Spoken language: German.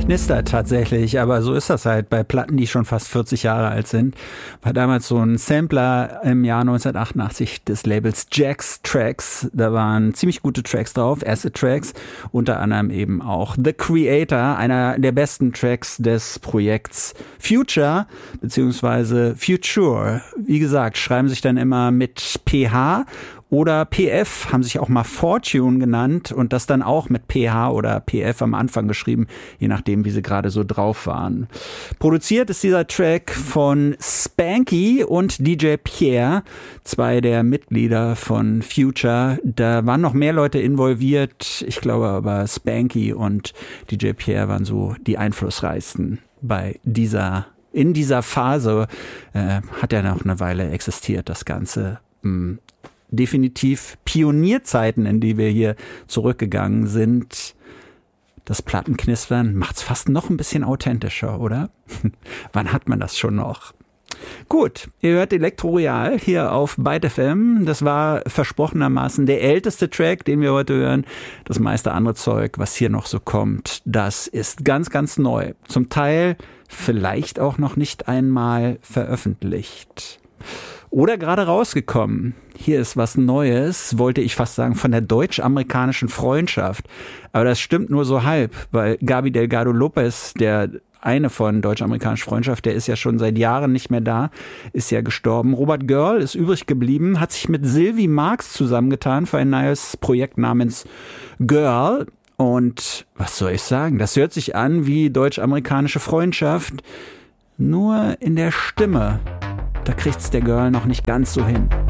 knistert tatsächlich, aber so ist das halt bei Platten, die schon fast 40 Jahre alt sind. War damals so ein Sampler im Jahr 1988 des Labels Jack's Tracks. Da waren ziemlich gute Tracks drauf, Acid Tracks, unter anderem eben auch The Creator, einer der besten Tracks des Projekts Future, beziehungsweise Future. Wie gesagt, schreiben sich dann immer mit PH. Oder PF, haben sich auch mal Fortune genannt und das dann auch mit PH oder PF am Anfang geschrieben, je nachdem, wie sie gerade so drauf waren. Produziert ist dieser Track von Spanky und DJ Pierre, zwei der Mitglieder von Future. Da waren noch mehr Leute involviert, ich glaube aber Spanky und DJ Pierre waren so die einflussreichsten in dieser Phase. Hat ja noch eine Weile existiert, das Ganze. Definitiv Pionierzeiten, in die wir hier zurückgegangen sind. Das Plattenknistern macht's fast noch ein bisschen authentischer, oder? Wann hat man das schon noch? Gut, ihr hört Elektroreal hier auf Byte FM. Das war versprochenermaßen der älteste Track, den wir heute hören. Das meiste andere Zeug, was hier noch so kommt, das ist ganz, ganz neu. Zum Teil vielleicht auch noch nicht einmal veröffentlicht. Oder gerade rausgekommen. Hier ist was Neues, wollte ich fast sagen, von der deutsch-amerikanischen Freundschaft. Aber das stimmt nur so halb, weil Gaby Delgado Lopez, der eine von deutsch-amerikanischer Freundschaft, der ist ja schon seit Jahren nicht mehr da, ist ja gestorben. Robert Girl ist übrig geblieben, hat sich mit Sylvie Marx zusammengetan für ein neues Projekt namens Girl. Und was soll ich sagen, das hört sich an wie deutsch-amerikanische Freundschaft, nur in der Stimme. Da kriegt's der Girl noch nicht ganz so hin.